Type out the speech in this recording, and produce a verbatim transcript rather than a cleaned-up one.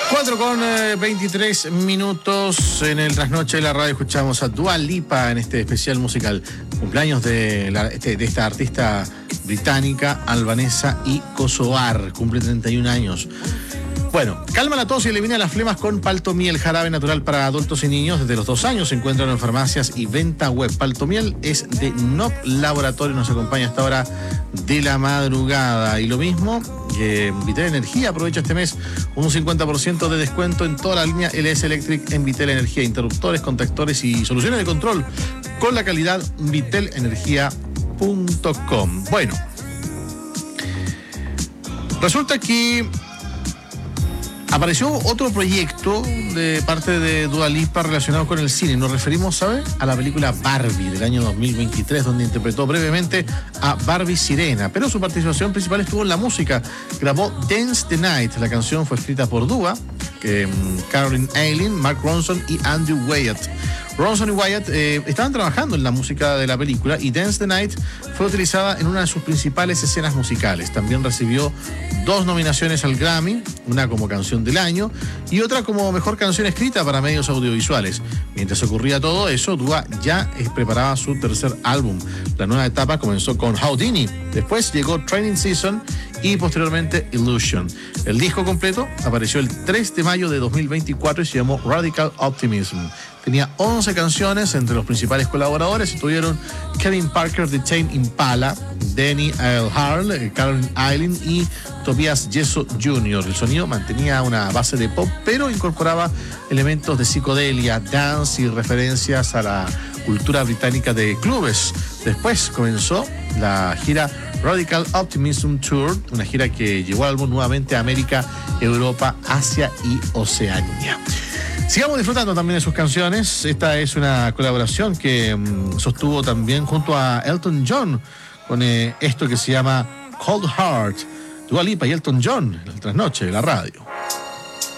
cuatro con veintitrés minutos en el trasnoche de la radio. Escuchamos a Dua Lipa en este especial musical. Cumpleaños de, la, este, de esta artista británica, albanesa y kosovar. Cumple treinta y un años. Bueno, calma la tos y elimina las flemas con Paltomiel, jarabe natural para adultos y niños. Desde los dos años se encuentran en farmacias y venta web. Paltomiel es de N O P Laboratorio, nos acompaña hasta hora de la madrugada. Y lo mismo que Vitel Energía, aprovecha este mes un cincuenta por ciento de descuento en toda la línea L S Electric en Vitel Energía. Interruptores, contactores y soluciones de control con la calidad vitel energía punto com. Bueno, resulta que apareció otro proyecto de parte de Dua Lipa relacionado con el cine. Nos referimos, ¿sabe?, a la película Barbie del año dos mil veintitrés, donde interpretó brevemente a Barbie Sirena. Pero su participación principal estuvo en la música. Grabó Dance the Night. La canción fue escrita por Dua, eh, Caroline Eileen, Mark Ronson y Andrew Wyatt. Ronson y Wyatt eh, estaban trabajando en la música de la película y Dance the Night fue utilizada en una de sus principales escenas musicales. También recibió dos nominaciones al Grammy, una como canción del año y otra como mejor canción escrita para medios audiovisuales. Mientras ocurría todo eso, Dua ya preparaba su tercer álbum. La nueva etapa comenzó con Houdini, después llegó Training Season y posteriormente Illusion. El disco completo apareció el tres de mayo de dos mil veinticuatro y se llamó Radical Optimism. Tenía once canciones. Entre los principales colaboradores estuvieron Kevin Parker de Tame Impala, Danny Earl, Caroline Eileen y Tobias Yeso junior El sonido mantenía una base de pop, pero incorporaba elementos de psicodelia, dance y referencias a la cultura británica de clubes. Después comenzó la gira Radical Optimism Tour, una gira que llevó al álbum nuevamente a América, Europa, Asia y Oceanía. Sigamos disfrutando también de sus canciones. Esta es una colaboración que mmm, sostuvo también junto a Elton John con eh, esto que se llama Cold Heart. Dua Lipa y Elton John en el trasnoche de la radio.